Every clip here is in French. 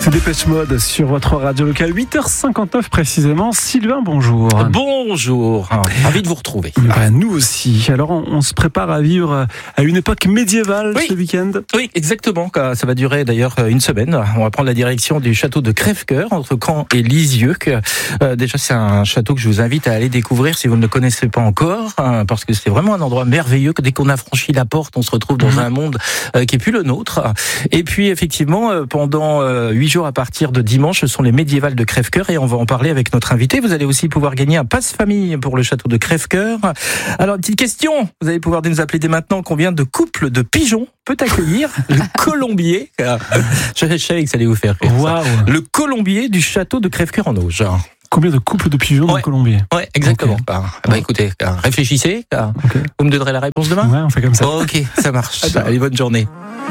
C'est Dépêche Mode sur votre radio locale, 8h59 précisément. Sylvain, bonjour. Bonjour, ravi de vous retrouver. Nous aussi. Alors on se prépare à vivre à une époque médiévale ce week-end. Oui, exactement. Ça va durer d'ailleurs une semaine. On va prendre la direction du château de Crèvecoeur, entre Caen et Lisieux. Déjà, c'est un château que je vous invite à aller découvrir si vous ne le connaissez pas encore, parce que c'est vraiment un endroit merveilleux. Dès qu'on a franchi la porte, on se retrouve dans un monde qui est plus le nôtre. Et puis effectivement, pendant 8 jours à partir de dimanche, ce sont les médiévales de Crèvecoeur et on va en parler avec notre invité. Vous allez aussi pouvoir gagner un passe-famille pour le château de Crèvecoeur. Alors, une petite question, vous allez pouvoir nous appeler dès maintenant. Combien de couples de pigeons peut accueillir le colombier? Je savais que ça allait vous faire rire. Wow. Le colombier du château de Crèvecoeur en Auge. Combien de couples de pigeons dans le colombier? Ouais, exactement. Okay. Écoutez, réfléchissez. Vous me donnerez la réponse demain? Ouais, on fait comme ça. Ok, ça marche. Allez, bonne journée.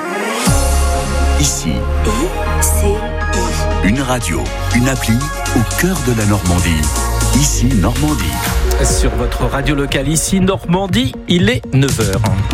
Ici, une radio, une appli au cœur de la Normandie. Ici, Normandie. Sur votre radio locale, ici, Normandie, il est 9h.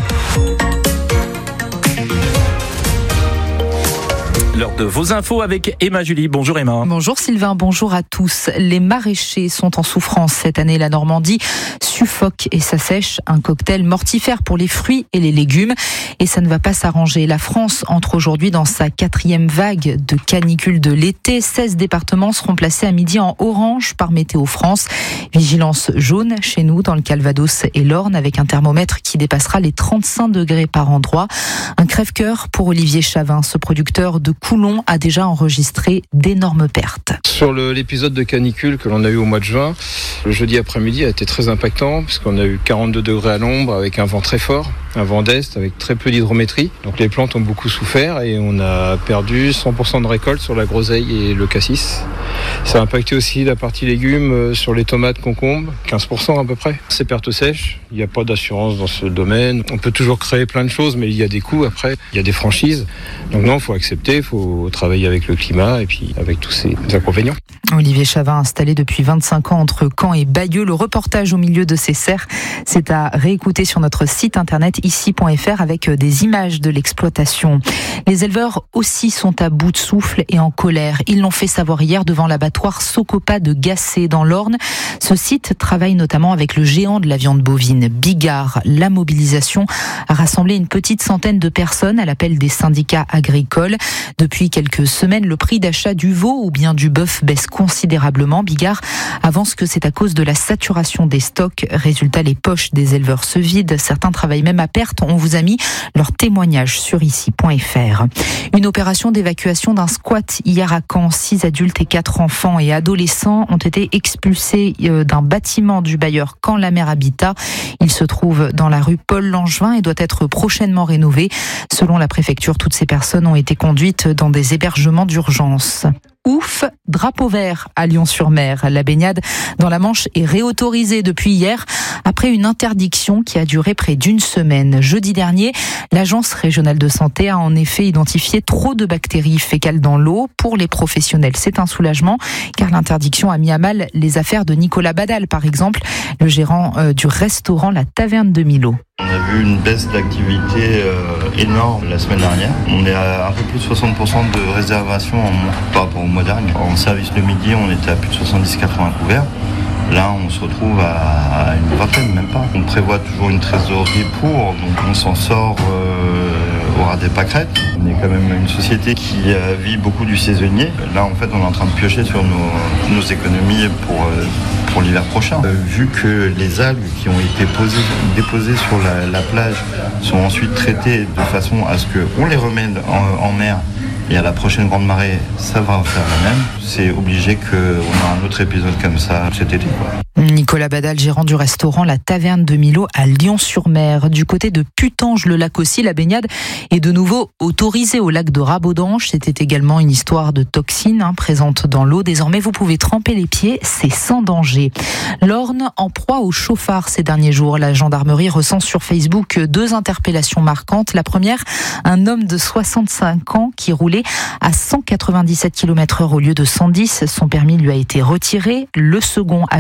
L'heure de vos infos avec Emma Julie. Bonjour Emma. Bonjour Sylvain, bonjour à tous. Les maraîchers sont en souffrance cette année. La Normandie suffoque et s'assèche. Un cocktail mortifère pour les fruits et les légumes. Et ça ne va pas s'arranger. La France entre aujourd'hui dans sa 4e vague de canicule de l'été. 16 départements seront placés à midi en orange par Météo France. Vigilance jaune chez nous dans le Calvados et l'Orne avec un thermomètre qui dépassera les 35 degrés par endroit. Un crève-cœur pour Olivier Chavin. Ce producteur de Coulon a déjà enregistré d'énormes pertes. Sur l'épisode de canicule que l'on a eu au mois de juin, le jeudi après-midi a été très impactant puisqu'on a eu 42 degrés à l'ombre avec un vent très fort, un vent d'est avec très peu d'hydrométrie. Donc les plantes ont beaucoup souffert et on a perdu 100% de récolte sur la groseille et le cassis. Ça a impacté aussi la partie légumes sur les tomates, concombres, 15% à peu près. Ces pertes sèches, il n'y a pas d'assurance dans ce domaine. On peut toujours créer plein de choses, mais il y a des coûts après, il y a des franchises. Donc non, il faut accepter, il faut travailler avec le climat et puis avec tous ces inconvénients. Olivier Chavin, installé depuis 25 ans entre Caen et Bayeux. Le reportage au milieu de ces serres, c'est à réécouter sur notre site internet ici.fr avec des images de l'exploitation. Les éleveurs aussi sont à bout de souffle et en colère. Ils l'ont fait savoir hier devant l'abattoir Socopa de Gacé dans l'Orne. Ce site travaille notamment avec le géant de la viande bovine, Bigard. La mobilisation a rassemblé une petite centaine de personnes à l'appel des syndicats agricoles. Depuis quelques semaines, le prix d'achat du veau ou bien du bœuf baisse considérablement. Bigard avance que c'est à cause de la saturation des stocks. Résultat, les poches des éleveurs se vident. Certains travaillent même à perte. On vous a mis leur témoignage sur ici.fr. Une opération d'évacuation d'un squat hier à Caen. 6 adultes et 4 enfants et adolescents ont été expulsés d'un bâtiment du bailleur Caen-la-Mer Habitat. Il se trouve dans la rue Paul Langevin et doit être prochainement rénové. Selon la préfecture, toutes ces personnes ont été conduites dans des hébergements d'urgence. Ouf, drapeau vert à Lyon-sur-Mer. La baignade dans la Manche est réautorisée depuis hier après une interdiction qui a duré près d'une semaine. Jeudi dernier, l'Agence régionale de santé a en effet identifié trop de bactéries fécales dans l'eau. Pour les professionnels, c'est un soulagement car l'interdiction a mis à mal les affaires de Nicolas Badal, par exemple, le gérant du restaurant La Taverne de Millau. On a vu une baisse d'activité énorme la semaine dernière. On est à un peu plus de 60% de réservation par rapport au mois dernier. En service le midi, on était à plus de 70-80 couverts. Là, on se retrouve à une vingtaine, même pas. On prévoit toujours une trésorerie donc on s'en sort au ras des pâquerettes. On est quand même une société qui vit beaucoup du saisonnier. Là, en fait, on est en train de piocher sur nos économies pour l'hiver prochain. Vu que les algues qui ont été déposées sur la plage sont ensuite traitées de façon à ce qu'on les remette en mer, et à la prochaine grande marée, ça va faire la même. C'est obligé qu'on ait un autre épisode comme ça cet été, Nicolas Badal, gérant du restaurant La Taverne de Millau à Lyon-sur-Mer. Du côté de Putange-le-Lac aussi, la baignade est de nouveau autorisée au lac de Rabodange. C'était également une histoire de toxines présentes dans l'eau. Désormais, vous pouvez tremper les pieds, c'est sans danger. L'Orne en proie au chauffard ces derniers jours. La gendarmerie recense sur Facebook 2 interpellations marquantes. La première, un homme de 65 ans qui roulait à 197 km/h au lieu de 110. Son permis lui a été retiré. Le second, âgé de seulement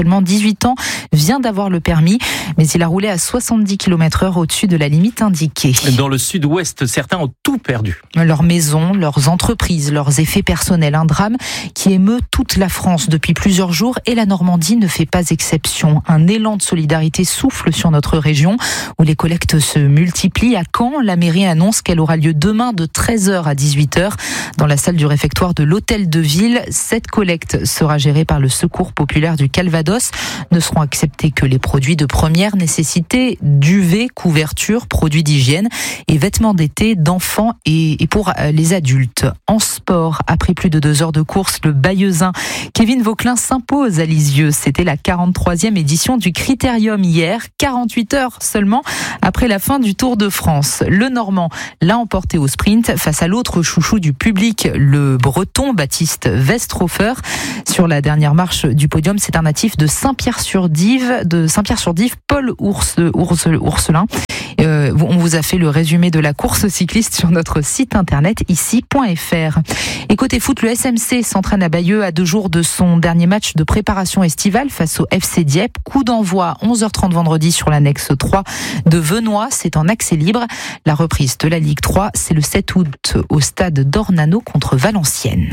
seulement 18 ans, vient d'avoir le permis, mais il a roulé à 70 km/h au-dessus de la limite indiquée. Dans le sud-ouest, certains ont tout perdu. Leurs maisons, leurs entreprises, leurs effets personnels. Un drame qui émeut toute la France depuis plusieurs jours et la Normandie ne fait pas exception. Un élan de solidarité souffle sur notre région où les collectes se multiplient. À Caen, la mairie annonce qu'elle aura lieu demain de 13h à 18h dans la salle du réfectoire de l'Hôtel de Ville. Cette collecte sera gérée par le Secours populaire du Calvados. Ne seront acceptés que les produits de première nécessité, duvet, couverture, produits d'hygiène et vêtements d'été d'enfants et pour les adultes. En sport, après plus de 2 heures de course, le Bayeuxin Kevin Vauquelin s'impose à Lisieux. C'était la 43e édition du Critérium hier, 48 heures seulement après la fin du Tour de France. Le Normand l'a emporté au sprint face à l'autre chouchou du public, le Breton Baptiste Westhofer. Sur la dernière marche du podium, c'est un natif de Saint-Pierre-sur-Dive, Paul Ourselin. On vous a fait le résumé de la course cycliste sur notre site internet ici.fr. Et côté foot, le SMC s'entraîne à Bayeux à 2 jours de son dernier match de préparation estivale face au FC Dieppe. Coup d'envoi 11h30 vendredi sur l'annexe 3 de Venoy. C'est en accès libre. La reprise de la Ligue 3, c'est le 7 août au stade d'Ornano contre Valenciennes.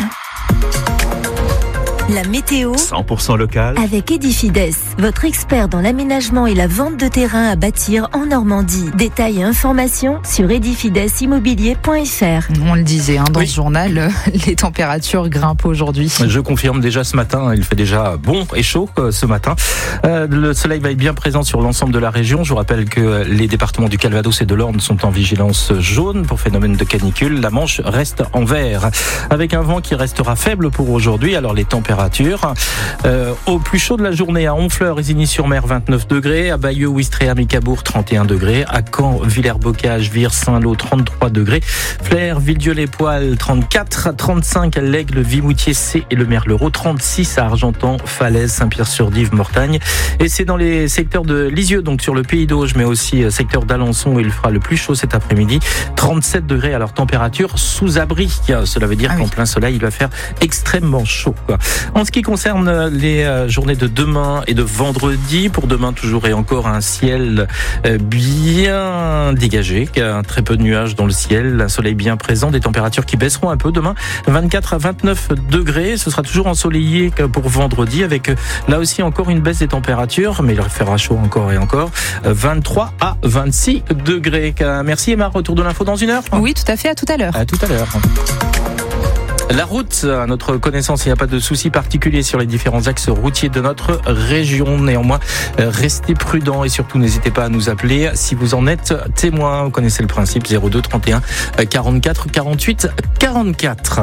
La météo 100% local avec Edifides, votre expert dans l'aménagement et la vente de terrain à bâtir en Normandie. Détails et informations sur edifidesimmobilier.fr. On le disait dans ce journal, les températures grimpent aujourd'hui. Je confirme déjà ce matin, il fait déjà bon et chaud ce matin. Le soleil va être bien présent sur l'ensemble de la région. Je vous rappelle que les départements du Calvados et de l'Orne sont en vigilance jaune pour phénomène de canicule. La Manche reste en vert avec un vent qui restera faible pour aujourd'hui. Alors les températures au plus chaud de la journée à Honfleur, Isigny-sur-Mer 29 degrés, à Bayeux, Ouistreham et Cabourg 31 degrés, à Caen, Villers-Bocage, Vire, Saint-Lô 33 degrés, Flers, Villedieu-les-Poils 34, 35 à l'Aigle, Vimoutier, C et le Merlereau, 36 à Argentan, Falaise, Saint-Pierre-sur-Dive, Mortagne. Et c'est dans les secteurs de Lisieux, donc sur le Pays d'Auge, mais aussi secteur d'Alençon où il fera le plus chaud cet après-midi, 37 degrés à leur température sous abri. Cela veut dire qu'en plein soleil, il va faire extrêmement chaud. En ce qui concerne les journées de demain et de vendredi, pour demain toujours et encore un ciel bien dégagé, très peu de nuages dans le ciel, un soleil bien présent, des températures qui baisseront un peu demain, 24 à 29 degrés, ce sera toujours ensoleillé pour vendredi avec là aussi encore une baisse des températures, mais il fera chaud encore et encore, 23 à 26 degrés. Merci Emma, retour de l'info dans 1 heure. Oui, tout à fait, à tout à l'heure. À tout à l'heure. La route, à notre connaissance, il n'y a pas de souci particulier sur les différents axes routiers de notre région. Néanmoins, restez prudents et surtout n'hésitez pas à nous appeler si vous en êtes témoin. Vous connaissez le principe, 02 31 44 48 44.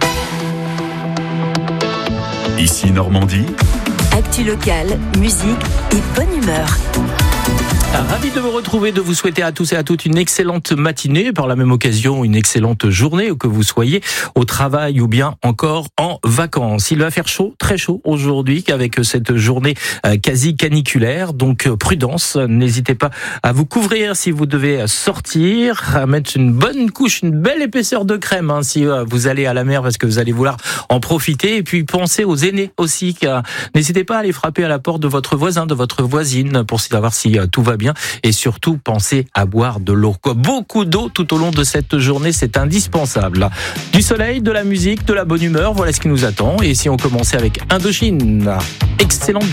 Ici Normandie. Actu locale, musique et bonne humeur. Ravi de vous retrouver, de vous souhaiter à tous et à toutes une excellente matinée, par la même occasion une excellente journée, où que vous soyez au travail ou bien encore en vacances. Il va faire chaud, très chaud aujourd'hui, avec cette journée quasi caniculaire, donc prudence, n'hésitez pas à vous couvrir si vous devez sortir, à mettre une bonne couche, une belle épaisseur de crème si vous allez à la mer parce que vous allez vouloir en profiter, et puis pensez aux aînés aussi, n'hésitez pas à aller frapper à la porte de votre voisin, de votre voisine pour savoir si tout va bien. Et surtout, pensez à boire de l'eau. Beaucoup d'eau tout au long de cette journée, c'est indispensable. Du soleil, de la musique, de la bonne humeur, voilà ce qui nous attend. Et si on commençait avec Indochine, excellente